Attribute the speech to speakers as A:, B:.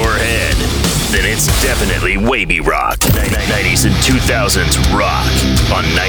A: your head, then it's definitely Wavy Rock. 90s and 2000s rock on